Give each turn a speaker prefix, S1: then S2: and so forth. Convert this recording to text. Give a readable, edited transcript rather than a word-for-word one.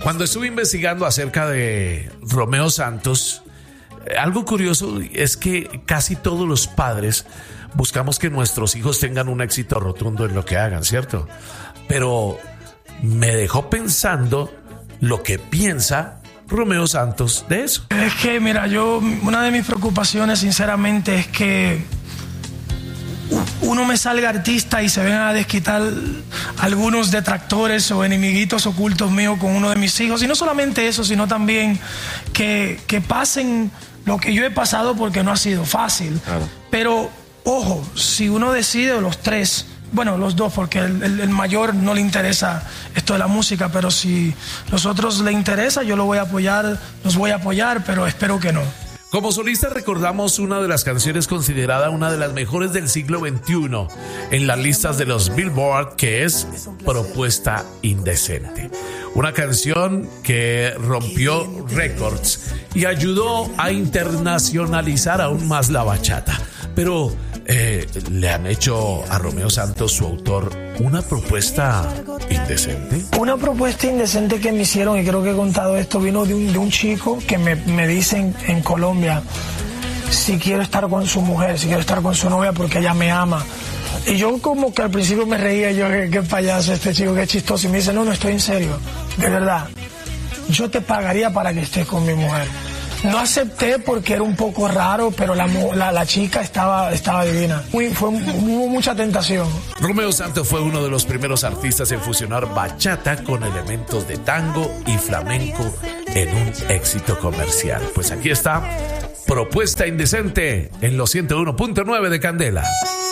S1: Cuando estuve investigando acerca de Romeo Santos, algo curioso es que casi todos los padres buscamos que nuestros hijos tengan un éxito rotundo en lo que hagan, ¿cierto? Pero me dejó pensando lo que piensa Romeo Santos de eso.
S2: Es que, mira, una de mis preocupaciones, sinceramente, es que uno me salga artista y se vengan a desquitar algunos detractores o enemiguitos ocultos míos con uno de mis hijos. Y no solamente eso, sino también que pasen lo que yo he pasado, porque no ha sido fácil. Claro. Pero, ojo, si uno decide, o los tres, bueno, los dos, porque el mayor no le interesa esto de la música, pero si los otros le interesa, yo lo voy a apoyar, los voy a apoyar, pero espero que no.
S1: Como solista recordamos una de las canciones considerada una de las mejores del siglo XXI en las listas de los Billboard, que es Propuesta Indecente. Una canción que rompió récords y ayudó a internacionalizar aún más la bachata. Pero le han hecho a Romeo Santos, su autor, una propuesta indecente.
S2: Una propuesta indecente que me hicieron, y creo que he contado esto, vino de un chico que me dicen en Colombia si quiero estar con su mujer, si quiero estar con su novia porque ella me ama. Y yo como que al principio me reía, yo qué payaso este chico, qué chistoso. Y me dice, no, estoy en serio, de verdad. Yo te pagaría para que estés con mi mujer. No acepté porque era un poco raro, pero la chica estaba divina. Hubo mucha tentación.
S1: Romeo Santos fue uno de los primeros artistas en fusionar bachata con elementos de tango y flamenco en un éxito comercial. Pues aquí está Propuesta Indecente en los 101.9 de Candela.